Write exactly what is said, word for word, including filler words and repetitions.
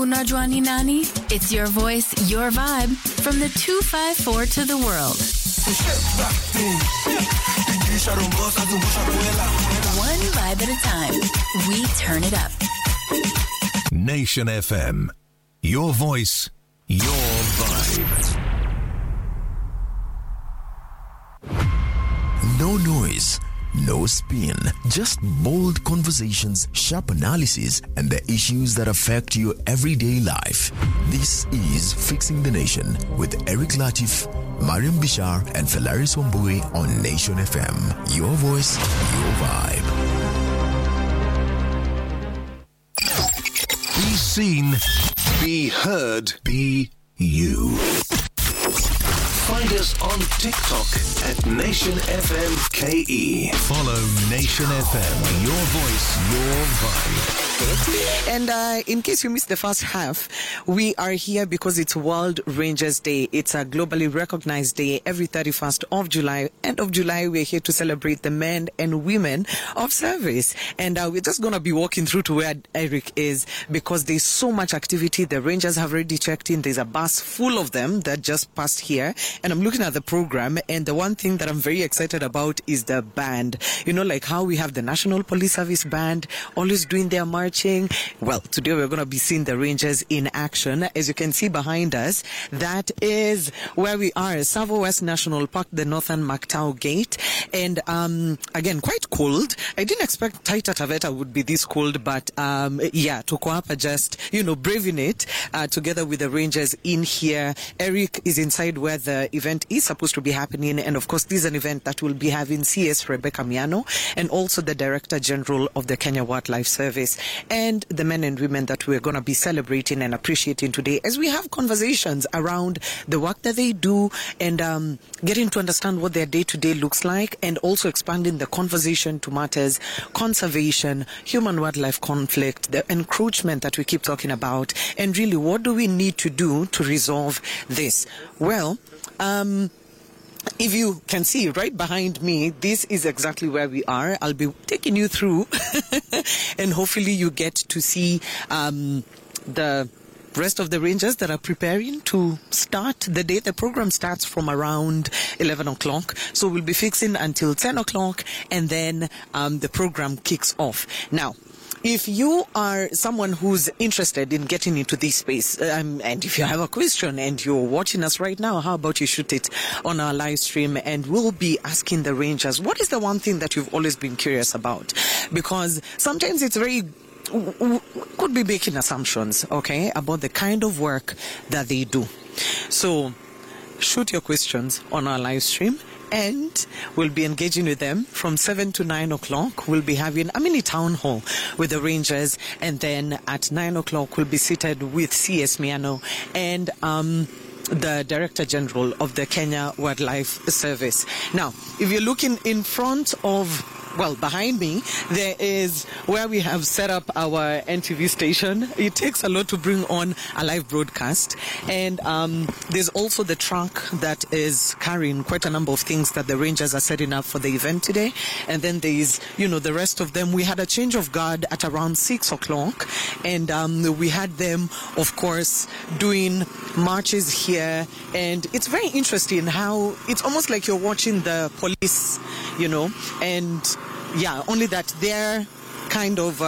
Unajua ni nani? It's your voice, your vibe, from the two five four to the world. One vibe at a time. We turn it up. Nation F M. Your voice, your vibe. No noise, no spin, just bold conversations, sharp analysis, and the issues that affect your everyday life. This is Fixing the Nation with Eric Latif, Mariam Bishar, and Felaris Wambui on Nation F M. Your voice, your vibe. Be seen, be heard, be you. Find us on TikTok at Nation F M K E. Follow Nation F M, your voice, your vibe. And uh, in case you missed the first half, we are here because it's World Rangers Day. It's a globally recognized day every thirty-first of July. End of July, we're here to celebrate the men and women of service. And uh, we're just going to be walking through to where Eric is because there's so much activity. The Rangers have already checked in. There's a bus full of them that just passed here. And I'm looking at the program, and the one thing that I'm very excited about is the band. You know, like how we have the National Police Service Band always doing their marching. Well, today we're going to be seeing the Rangers in action. As you can see behind us, that is where we are, Savo West National Park, the Northern Mactau Gate. And um, again, quite cold. I didn't expect Taita Taveta would be this cold, but um, yeah, Tokoapa just, you know, braving it uh, together with the Rangers in here. Eric is inside where the event is supposed to be happening, and of course this is an event that will be having C S Rebecca Miano and also the Director General of the Kenya Wildlife Service and the men and women that we're going to be celebrating and appreciating today as we have conversations around the work that they do and um, getting to understand what their day-to-day looks like, and also expanding the conversation to matters conservation, human-wildlife conflict, the encroachment that we keep talking about, and really what do we need to do to resolve this? Well, Um, if you can see right behind me, this is exactly where we are. I'll be taking you through and hopefully you get to see um, the rest of the Rangers that are preparing to start the day. The program starts from around eleven o'clock. So we'll be fixing until ten o'clock, and then um, the program kicks off. Now, if you are someone who's interested in getting into this space, um, and if you have a question and you're watching us right now, how about you shoot it on our live stream, and we'll be asking the Rangers, what is the one thing that you've always been curious about? Because sometimes it's very, could be making assumptions, okay, about the kind of work that they do. So shoot your questions on our live stream, and we'll be engaging with them from seven to nine o'clock. We'll be having a mini town hall with the Rangers, and then at nine o'clock we'll be seated with C S Miano and um, the Director General of the Kenya Wildlife Service. Now, if you're looking in front of, well, behind me, there is where we have set up our N T V station. It takes a lot to bring on a live broadcast. And um, there's also the truck that is carrying quite a number of things that the Rangers are setting up for the event today. And then there's, you know, the rest of them. We had a change of guard at around six o'clock. And um, we had them, of course, doing marches here. And it's very interesting how it's almost like you're watching the police, you know, and yeah, only that they're kind of uh,